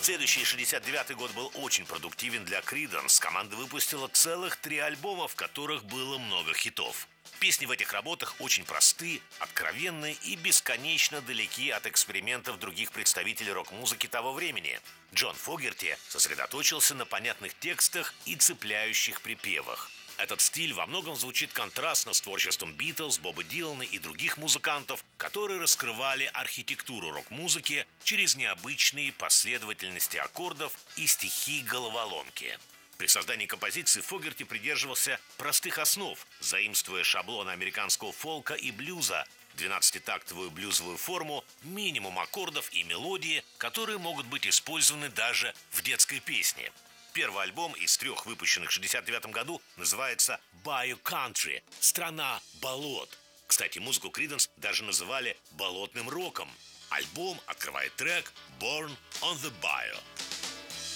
Следующий 69-й год был очень продуктивен для Creedence. Команда выпустила целых 3 альбома, в которых было много хитов. Песни в этих работах очень просты, откровенны и бесконечно далеки от экспериментов других представителей рок-музыки того времени. Джон Фогерти сосредоточился на понятных текстах и цепляющих припевах. Этот стиль во многом звучит контрастно с творчеством Битлз, Боба Дилана и других музыкантов, которые раскрывали архитектуру рок-музыки через необычные последовательности аккордов и стихи-головоломки. При создании композиции Фогерти придерживался простых основ, заимствуя шаблоны американского фолка и блюза, 12-тактовую блюзовую форму, минимум аккордов и мелодии, которые могут быть использованы даже в детской песне. Первый альбом из 3 выпущенных в 1969 году называется «Bayou Country» – «Страна болот». Кстати, музыку Creedence даже называли болотным роком. Альбом открывает трек «Born on the Bayou».